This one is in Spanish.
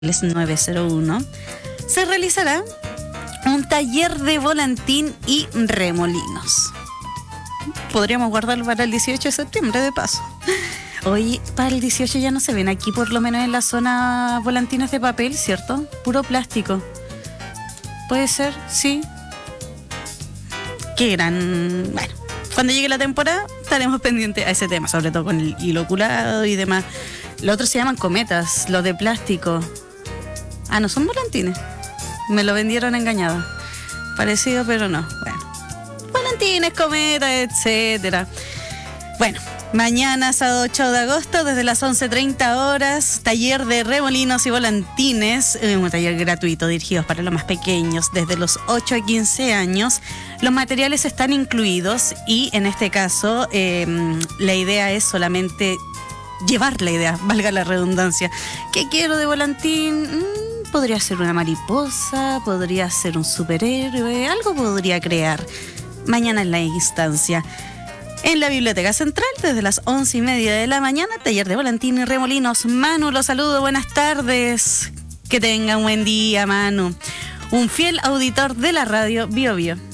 901, se realizará un taller de volantín y remolinos. Podríamos guardarlo para el 18 de septiembre, de paso. Hoy, para el 18 ya no se ven aquí, por lo menos en la zona, volantines de papel, ¿cierto? Puro plástico. ¿Puede ser? Sí. Qué gran... Bueno, cuando llegue la temporada estaremos pendientes a ese tema, sobre todo con el inoculado y demás. Los otros se llaman cometas, los de plástico. Ah, no son volantines. Me lo vendieron engañado. Parecido, pero no. Bueno, volantines, cometas, etcétera. Bueno, mañana, sábado 8 de agosto, desde las 11:30 horas, taller de remolinos y volantines, un taller gratuito dirigido para los más pequeños, desde los 8 a 15 años. Los materiales están incluidos y en este caso la idea es solamente llevar la idea, valga la redundancia. ¿Qué quiero de volantín? Podría ser una mariposa, podría ser un superhéroe, algo podría crear. Mañana en la instancia. En la Biblioteca Central, desde las 11:30 de la mañana, taller de volantín y remolinos. Manu, los saludo, buenas tardes. Que tenga un buen día, Manu. Un fiel auditor de la radio Bio Bio.